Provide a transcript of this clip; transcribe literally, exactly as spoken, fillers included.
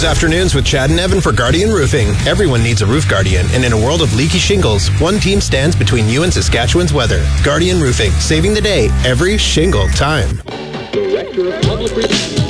Here's Afternoons with Chad and Evan for Guardian Roofing. Everyone needs a roof guardian, and in a world of leaky shingles, one team stands between you and Saskatchewan's weather. Guardian Roofing, saving the day every shingle time. Director of Public Relations.